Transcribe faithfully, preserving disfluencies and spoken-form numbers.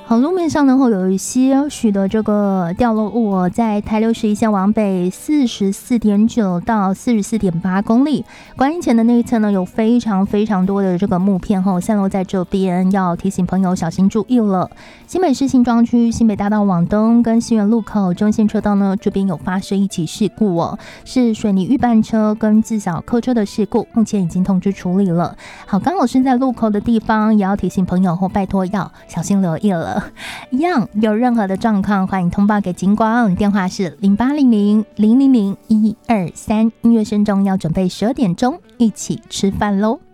好，路面上呢会有一些许的这个掉落物哦，在台六十一线往北四十四点九到四十四点八公里，观音前的那一侧呢有非常非常多的这个木片后散落在这边，要提醒朋友小心注意了。新北市新庄区新北大道往东跟西园路口中线车道呢，这边有发生一起事故哦，是水泥预拌车跟自小客车的事故，目前已经通知处理了。好，刚好是在路口的地方，也要提醒朋友或拜托要小心留意了。一样有任何的状况，欢迎通报给警广，电话是零八零零零零零一二三。音乐声中要准备十二点钟一起吃饭喽。